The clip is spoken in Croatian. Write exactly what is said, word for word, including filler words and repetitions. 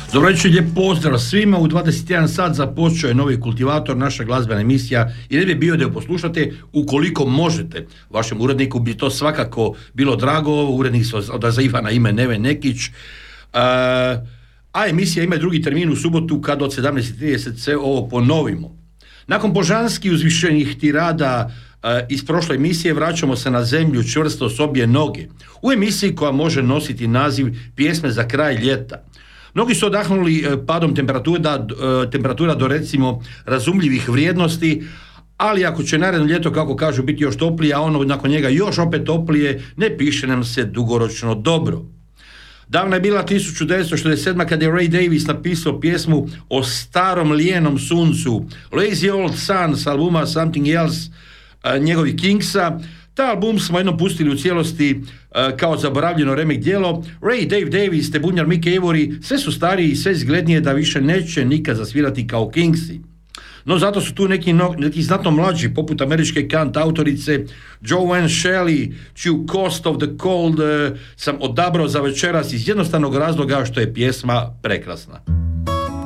Dobro večer, lijep pozdrav svima. U dvadeset jedan sat započeo je Novi kultivator, naša glazbena emisija, i ne bi bio da ju poslušate ukoliko možete. Vašem uredniku bi to svakako bilo drago. Urednik se odaziva na ime Neven Nekić. A emisija ima drugi termin u subotu kad od sedamnaest trideset se ovo ponovimo. Nakon božanski uzvišenih tirada iz prošle emisije vraćamo se na zemlju čvrsto s obje noge. U emisiji koja može nositi naziv Pjesme za kraj ljeta. Mnogi su odahnuli padom temperatura, temperatura do recimo razumljivih vrijednosti, ali ako će naredno ljeto, kako kažu, biti još toplije, a ono nakon njega još opet toplije, ne piše nam se dugoročno dobro. Davna je bila tisuću devetsto šezdeset sedma kad je Ray Davies napisao pjesmu o starom lijenom suncu, Lazy Old Sun s albuma Something Else njegovi Kingsa. Taj album smo jednom pustili u cijelosti uh, kao zaboravljeno remek djelo. Ray, Dave Davies te bunjar Mick Avory sve su stariji i sve izglednije da više neće nikad zasvirati kao Kingsi. No zato su tu neki, no, neki znatno mlađi, poput američke kant autorice Joanne Shelley, čiju Coast of the Cold uh, sam odabrao za večeras iz jednostavnog razloga što je pjesma prekrasna.